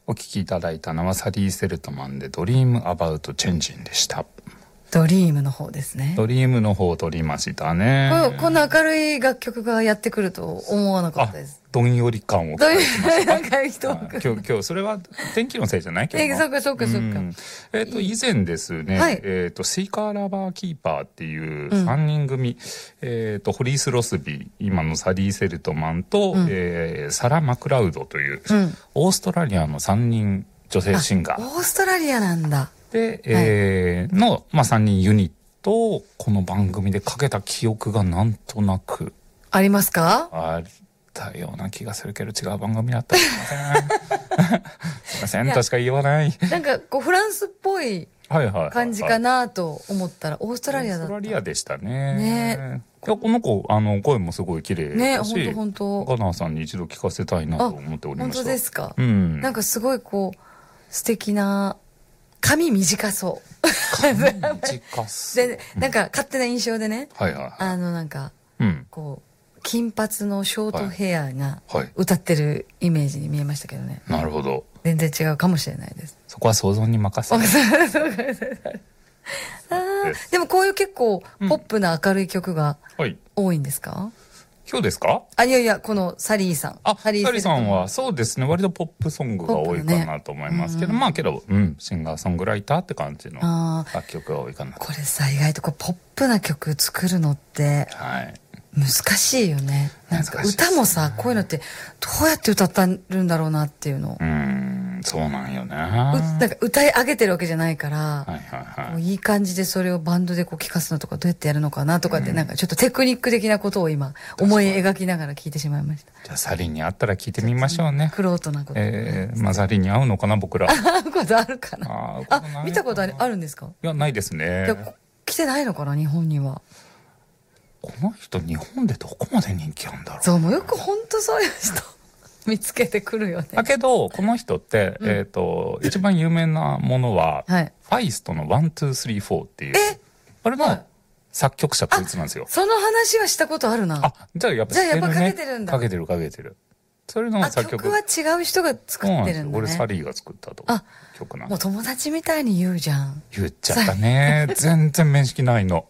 お聴きいただいたのはサリー・セルトマンでドリーム・アバウト・チェンジンでした。 ドリームの方ですね。 ドリームの方を取りましたね。 こんな明るい楽曲がやってくると思わなかったです。 どんより感をどんより明るい人今日それは天気のせいじゃないけど。 そうかそうかそうか。 以前ですね、 はい、 シーカーラバーキーパーっていう3人組、ホリース・ロスビー、今のサリー・セルトマンと、サラ・マクラウドという、オーストラリアの3人女性シンガー。 オーストラリアなんだ。 で、の、3人ユニットをこの番組でかけた記憶がなんとなく。 ありますか？ あったような気がするけど違う番組だったらすいません。すいませんとしか言わない。 なんかフランスっぽい感じかなと思ったらオーストラリアだった。 オーストラリアでしたね。ね。いやこの子声もすごい綺麗だし、 ね、本当ガナーさんに一度聞かせたいなと思っておりました。 本当ですか？なんかすごい素敵な。髪短そう。 髪短そう。 で、なんか勝手な印象でね。なんか、金髪のショートヘアが歌ってるイメージに見えましたけどね。 なるほど。 全然違うかもしれないです。 そこは想像に任せて。 でもこういう結構ポップな明るい曲が多いんですか？ 今日ですか？ いや、このサリーさん。 サリーさんはそうですね、割とポップソングが多いかなと思いますけど、けど、シンガーソングライターって感じの楽曲が多いかな。 これさ、意外とポップな曲作るのって、難しいよね。なんか歌もさ、こういうのってどうやって歌ってるんだろうなっていうの。 そうなんよね。 なんか歌い上げてるわけじゃないから、いい感じでそれをバンドで聴かすのとかどうやってやるのかなとかって、なんかちょっとテクニック的なことを今思い描きながら聞いてしまいました。 じゃあサリーに会ったら聞いてみましょうね。 クロートなこと。 サリーに会うのかな僕ら。 会うことあるかな。見たことあるんですか？ いや、ないですね。 来てないのかな日本には。 この人日本でどこまで人気あるんだろう。 そう、もうよく本当そういう人見つけてくるよね。 だけどこの人って、一番有名なものは、ファイストの1234っていうあれの作曲者こいつなんですよ。 その話はしたことあるな。 じゃあやっぱかけてるんだ。 かけてる。それの作曲は違う人が作ってるんだね。 俺サリーが作ったと曲なん。 もう友達みたいに言うじゃん。 言っちゃったね。全然面識ないの。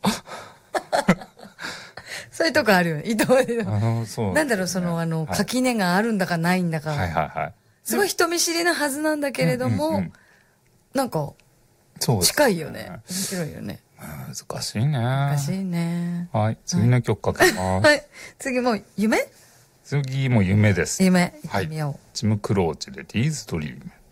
そういうとこあるよね。なんだろう、垣根があるんだかないんだか。すごい人見知りなはずなんだけれども、なんか、近いよね。面白いよね。 難しいね。 難しいね。 はい。次の曲かけます。 はい。次も夢？ 次も夢です。 夢。 はい。ジム・クローチで These Dream。